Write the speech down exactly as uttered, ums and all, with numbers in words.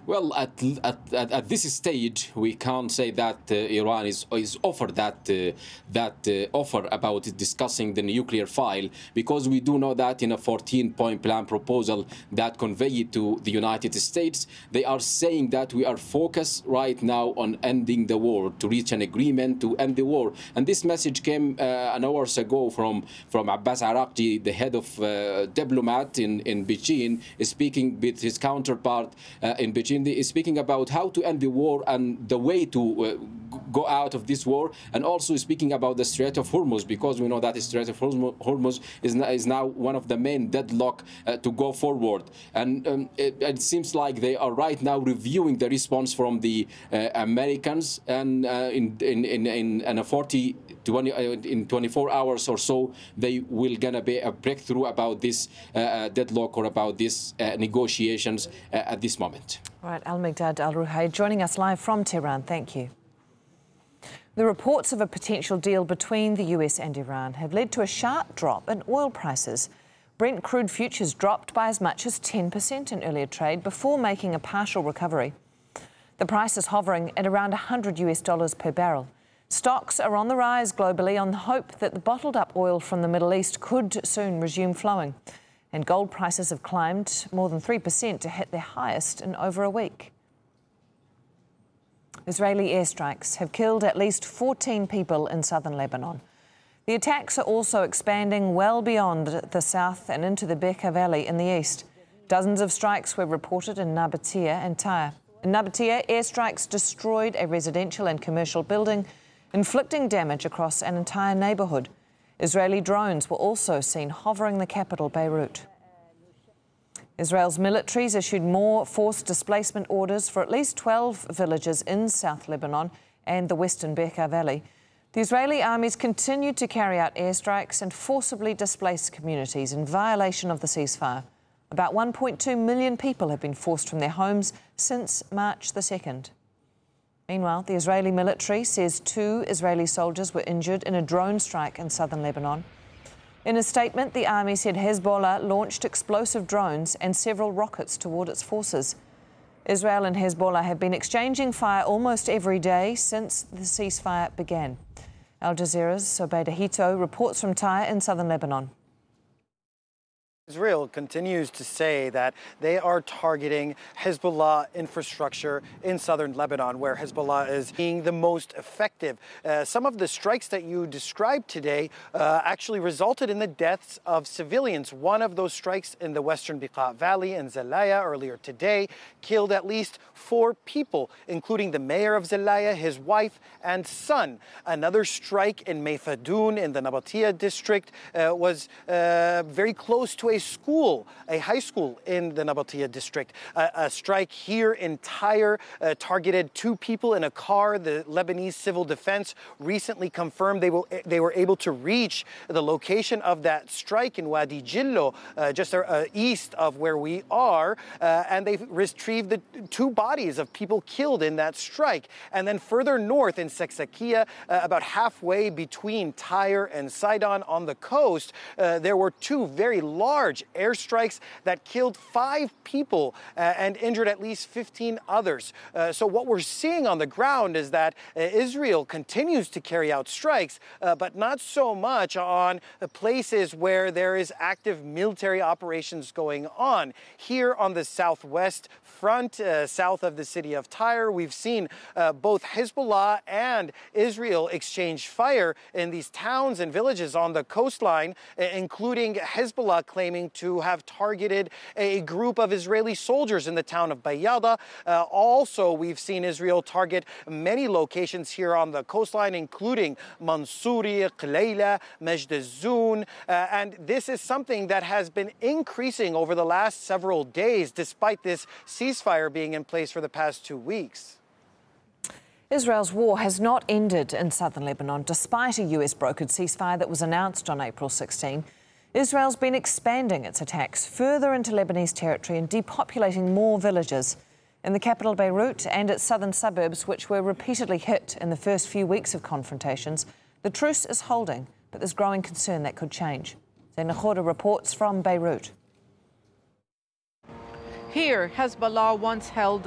Well, at, at, at, at this stage, we can't say that uh, Iran is, is offered that, uh, that uh, offer about discussing the nuclear file, because we do know that in a fourteen-point plan proposal that conveyed to the United States, they are saying that we are focused right now on ending the war, to reach an agreement to end the war. And this message came uh, an hours ago from, from Abbas Araqchi, the head of uh, diplomat in, in Beijing, speaking with his counterpart uh, in Beijing, is speaking about how to end the war and the way to uh, go out of this war, and also speaking about the Strait of Hormuz, because we know that the Strait of Hormuz is, is now one of the main deadlock uh, to go forward. And um, it, it seems like they are right now reviewing the response from the uh, Americans, and uh, in, in, in, in, in a forty, twenty, uh, in twenty-four hours or so, they will gonna be a breakthrough about this uh, deadlock or about these uh, negotiations uh, at this moment. All right, Al-Migdad Al-Ruhayd joining us live from Tehran. Thank you. The reports of a potential deal between the U S and Iran have led to a sharp drop in oil prices. Brent crude futures dropped by as much as ten percent in earlier trade before making a partial recovery. The price is hovering at around one hundred US dollars per barrel. Stocks are on the rise globally on the hope that the bottled up oil from the Middle East could soon resume flowing. And gold prices have climbed more than three percent to hit their highest in over a week. Israeli airstrikes have killed at least fourteen people in southern Lebanon. The attacks are also expanding well beyond the south and into the Bekaa Valley in the east. Dozens of strikes were reported in Nabatea and Tyre. In Nabatea, airstrikes destroyed a residential and commercial building, inflicting damage across an entire neighbourhood. Israeli drones were also seen hovering the capital, Beirut. Israel's militaries issued more forced displacement orders for at least twelve villages in South Lebanon and the western Bekaa Valley. The Israeli armies continued to carry out airstrikes and forcibly displace communities in violation of the ceasefire. About one point two million people have been forced from their homes since March the second. Meanwhile, the Israeli military says two Israeli soldiers were injured in a drone strike in southern Lebanon. In a statement, the army said Hezbollah launched explosive drones and several rockets toward its forces. Israel and Hezbollah have been exchanging fire almost every day since the ceasefire began. Al Jazeera's Sobeida Hito reports from Tyre in southern Lebanon. Israel continues to say that they are targeting Hezbollah infrastructure in southern Lebanon, where Hezbollah is being the most effective. Uh, some of the strikes that you described today uh, actually resulted in the deaths of civilians. One of those strikes in the western Bekaa Valley in Zelaya earlier today killed at least four people, including the mayor of Zelaya, his wife, and son. Another strike in Mayfadoun in the Nabatea district uh, was uh, very close to a A school, a high school in the Nabatea district. Uh, a strike here in Tyre uh, targeted two people in a car. The Lebanese civil defense recently confirmed they, will, they were able to reach the location of that strike in Wadi Jillo, uh, just uh, east of where we are, uh, and they retrieved the two bodies of people killed in that strike. And then further north in Seksakia, uh, about halfway between Tyre and Sidon on the coast, uh, there were two very large Large airstrikes that killed five people uh, and injured at least fifteen others. Uh, so what we're seeing on the ground is that uh, Israel continues to carry out strikes, uh, but not so much on uh, places where there is active military operations going on. Here on the southwest front, uh, south of the city of Tyre, we've seen uh, both Hezbollah and Israel exchange fire in these towns and villages on the coastline, uh, including Hezbollah claiming to have targeted a group of Israeli soldiers in the town of Bayada. Uh, also, we've seen Israel target many locations here on the coastline, including Mansouri, Qlayla, Majd al-Zoun. Uh, and this is something that has been increasing over the last several days, despite this ceasefire being in place for the past two weeks. Israel's war has not ended in southern Lebanon, despite a U S-brokered ceasefire that was announced on April sixteenth. Israel's been expanding its attacks further into Lebanese territory and depopulating more villages. In the capital Beirut and its southern suburbs, which were repeatedly hit in the first few weeks of confrontations, the truce is holding, but there's growing concern that could change. Zaina Khoda reports from Beirut. Here, Hezbollah once held